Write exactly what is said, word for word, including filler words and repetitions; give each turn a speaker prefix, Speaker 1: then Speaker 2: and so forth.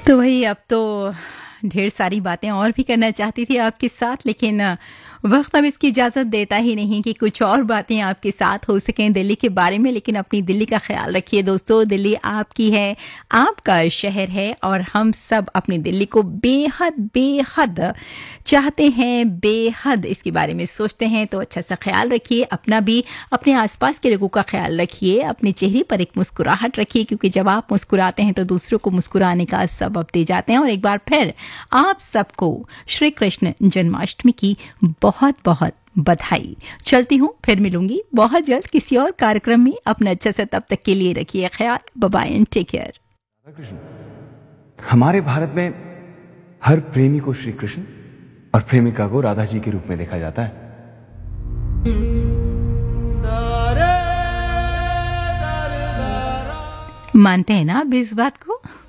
Speaker 1: तो वही अब तो ढेर सारी बातें और भी करना चाहती थी आपके साथ, लेकिन वक्त अब इसकी इजाज़त देता ही नहीं कि कुछ और बातें आपके साथ हो सकें दिल्ली के बारे में। लेकिन अपनी दिल्ली का ख्याल रखिए दोस्तों, दिल्ली आपकी है, आपका शहर है और हम सब अपनी दिल्ली को बेहद बेहद चाहते हैं, बेहद इसके बारे में सोचते हैं। तो अच्छा सा ख्याल रखिए, अपना भी, अपने आसपास के लोगों का ख्याल रखिए, अपने चेहरे पर एक मुस्कुराहट रखिए, क्योंकि जब आप मुस्कुराते हैं तो दूसरों को मुस्कुराने का सबब दे जाते हैं। और एक बार फिर आप सबको श्री कृष्ण जन्माष्टमी की बहुत बहुत बधाई। चलती हूँ, फिर मिलूंगी बहुत जल्द किसी और कार्यक्रम में। अपना अच्छा सा तब तक के लिए रखिए ख्याल। Bye bye and take care.
Speaker 2: Krishna, हमारे भारत में हर प्रेमी को श्री कृष्ण और प्रेमिका को राधा जी के रूप में देखा जाता है।
Speaker 1: मानते हैं ना आप इस बात को?